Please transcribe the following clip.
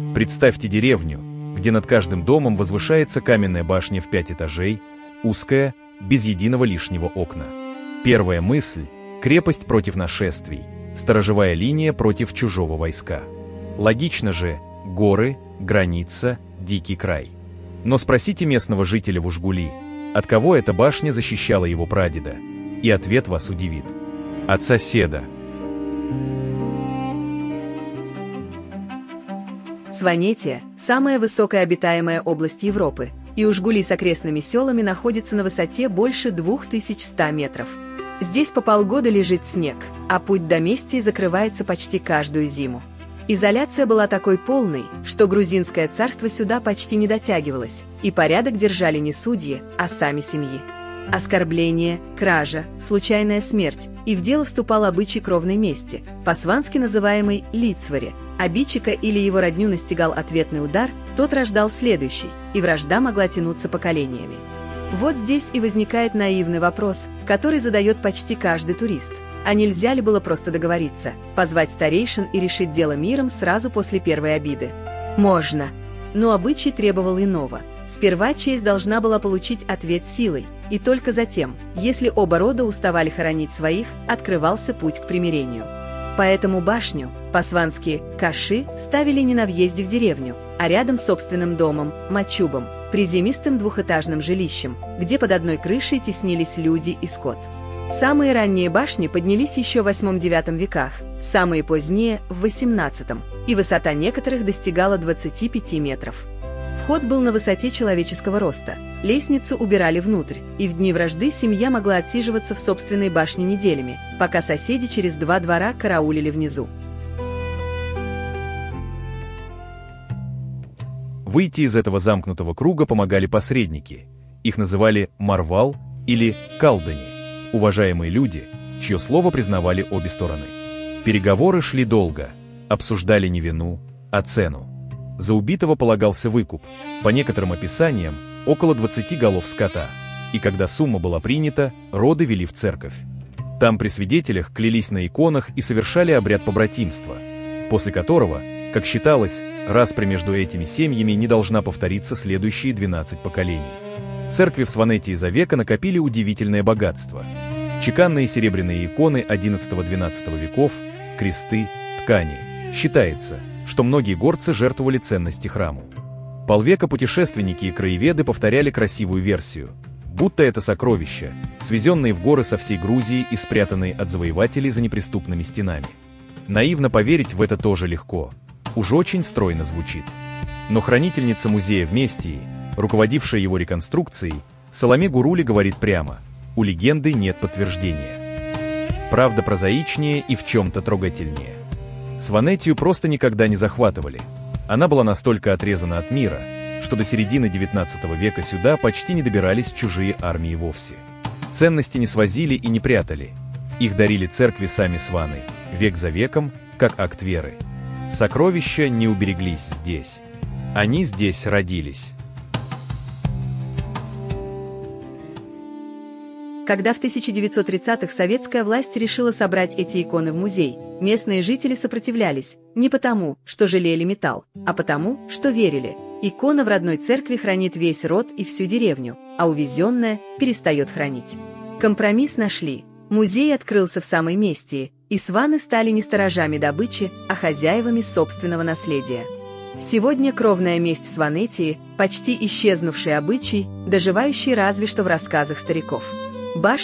Представьте деревню, где над каждым домом возвышается каменная башня в 5 этажей, узкая, без единого лишнего окна. Первая мысль – крепость против нашествий, сторожевая линия против чужого войска. Логично же – горы, граница, дикий край. Но спросите местного жителя в Ужгули, от кого эта башня защищала его прадеда, и ответ вас удивит. От соседа. Сванетия – самая высокая обитаемая область Европы, и Ужгули с окрестными селами находится на высоте больше 2100 метров. Здесь по полгода лежит снег, а путь до Местии закрывается почти каждую зиму. Изоляция была такой полной, что грузинское царство сюда почти не дотягивалось, и порядок держали не судьи, а сами семьи. Оскорбление, кража, случайная смерть, и в дело вступал обычай кровной мести, по-свански называемый лицвари. Обидчика или его родню настигал ответный удар, тот рождал следующий, и вражда могла тянуться поколениями. Вот здесь и возникает наивный вопрос, который задает почти каждый турист. А нельзя ли было просто договориться, позвать старейшин и решить дело миром сразу после первой обиды? Можно. Но обычай требовал иного. Сперва честь должна была получить ответ силой, и только затем, если оба рода уставали хоронить своих, открывался путь к примирению. Поэтому башню, по-свански «каши», ставили не на въезде в деревню, а рядом с собственным домом, мачубом, приземистым двухэтажным жилищем, где под одной крышей теснились люди и скот. Самые ранние башни поднялись еще в 8-9 веках, самые поздние – в 18, и высота некоторых достигала 25 метров. Вход был на высоте человеческого роста, лестницу убирали внутрь, и в дни вражды семья могла отсиживаться в собственной башне неделями, пока соседи через 2 двора караулили внизу. Выйти из этого замкнутого круга помогали посредники. Их называли марвал или калдани, уважаемые люди, чье слово признавали обе стороны. Переговоры шли долго, обсуждали не вину, а цену. За убитого полагался выкуп, по некоторым описаниям, около 20 голов скота, и когда сумма была принята, роды вели в церковь. Там при свидетелях клялись на иконах и совершали обряд побратимства, после которого, как считалось, распря между этими семьями не должна повториться следующие 12 поколений. Церкви в Сванетии за века накопили удивительное богатство. Чеканные серебряные иконы XI-XII веков, кресты, ткани. Считается, что многие горцы жертвовали ценности храму. Полвека путешественники и краеведы повторяли красивую версию, будто это сокровища, свезенные в горы со всей Грузии и спрятанные от завоевателей за неприступными стенами. Наивно поверить в это тоже легко, уж очень стройно звучит. Но хранительница музея в Местии, руководившая его реконструкцией, Саломе Гурули говорит прямо: у легенды нет подтверждения. Правда прозаичнее и в чем-то трогательнее. Сванетию просто никогда не захватывали. Она была настолько отрезана от мира, что до середины XIX века сюда почти не добирались чужие армии вовсе. Ценности не свозили и не прятали. Их дарили церкви сами сваны, век за веком, как акт веры. Сокровища не убереглись здесь. Они здесь родились. Когда в 1930-х советская власть решила собрать эти иконы в музей, местные жители сопротивлялись не потому, что жалели металл, а потому, что верили. Икона в родной церкви хранит весь род и всю деревню, а увезенная перестает хранить. Компромисс нашли. Музей открылся в самой Местии, и сваны стали не сторожами добычи, а хозяевами собственного наследия. Сегодня кровная месть Сванетии – почти исчезнувший обычай, доживающий разве что в рассказах стариков. Башня